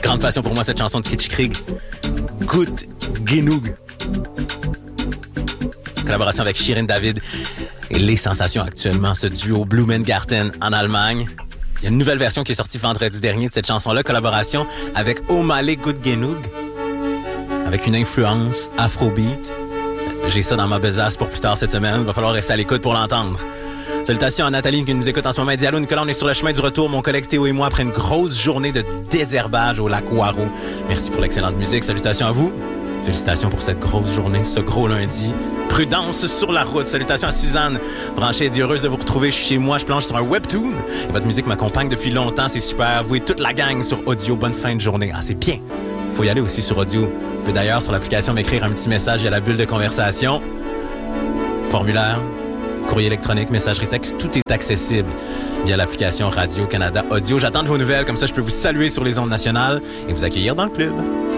Grande passion pour moi, cette chanson de Kitsch Krieg. Gut Genug. Collaboration avec Shirin David et les sensations actuellement, ce duo Blumengarten en Allemagne. Il y a une nouvelle version qui est sortie vendredi dernier de cette chanson-là, collaboration avec Omale Gut Genug, avec une influence afrobeat. J'ai ça dans ma besace pour plus tard cette semaine. Il va falloir rester à l'écoute pour l'entendre. Salutations à Nathalie qui nous écoute en ce moment. Diallo, Nicolas, on est sur le chemin du retour. Mon collègue Théo et moi, après une grosse journée de désherbage au lac Ouaro. Merci pour l'excellente musique. Salutations à vous. Félicitations pour cette grosse journée, ce gros lundi. Prudence sur la route. Salutations à Suzanne. Branchée et heureuse de vous retrouver. Je suis chez moi, je planche sur un webtoon. Et votre musique m'accompagne depuis longtemps. C'est super. Vous et toute la gang sur audio. Bonne fin de journée. Ah, c'est bien. Faut y aller aussi sur audio. Vous pouvez d'ailleurs sur l'application m'écrire un petit message à la bulle de conversation. Formulaire, courrier électronique, messagerie texte, tout est accessible via l'application Radio-Canada Audio. J'attends de vos nouvelles, comme ça je peux vous saluer sur les ondes nationales et vous accueillir dans le club.